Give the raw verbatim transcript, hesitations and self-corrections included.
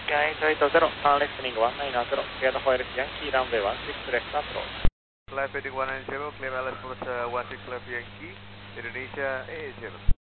Sky Toyota zero, turn left heading one nine zero, clear the Forex Yankee, runway one six left approach. Left heading one nine zero, clear L S Plus uh, one six left Yankee, Indonesia A zero.